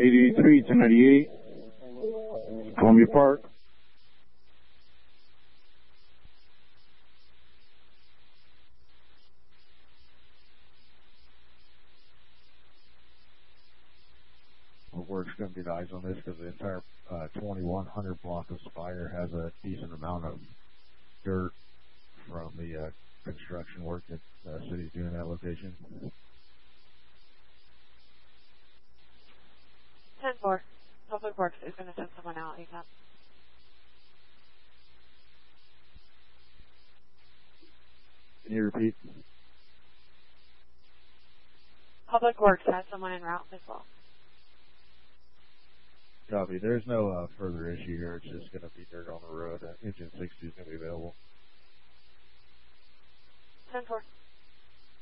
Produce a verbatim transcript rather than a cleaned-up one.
eight eight three, ten ninety-eight, Columbia Park. Work's going to get eyes on this because the entire uh, twenty-one hundred block of Spire has a decent amount of dirt from the uh, construction work that the uh, city's doing at that location. ten four. Public Works is going to send someone out ASAP. Can you repeat? Public Works has someone en route as well. Copy. There's no uh, further issue here. It's just going to be dirt on the road. Uh, engine sixty is going to be available. ten four.